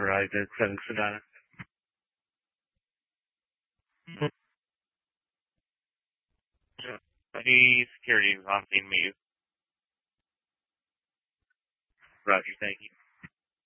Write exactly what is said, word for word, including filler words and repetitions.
arrived at seven Sedona. The security is on scene. Meet you. Roger, thank you.